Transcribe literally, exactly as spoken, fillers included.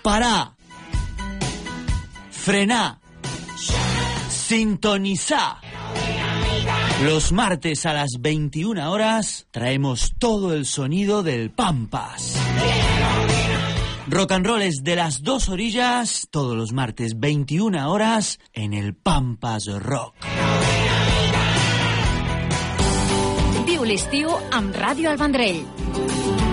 Pará. Frená. Sintonizá. Los martes a las veintiuna horas traemos todo el sonido del Pampas. Rock and roll es de las dos orillas, todos los martes veintiuna horas en el Pampas Rock. Viu l'estiu amb Ràdio El Vendrell.